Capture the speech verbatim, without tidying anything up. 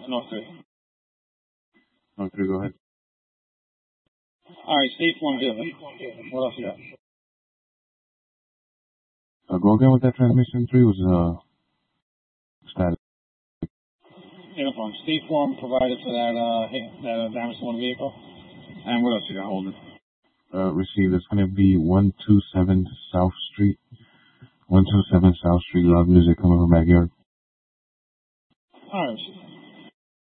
North three. North three, go ahead. Alright, State Farm dealer. What else you got? Uh, go again with that transmission. Three was uh static. Uniform. State Farm provided for that uh that uh, damage to one vehicle. And what else you got holding? Uh, receive. It's gonna be one two seven South Street. One two seven South Street. Loud music coming from backyard. Alright.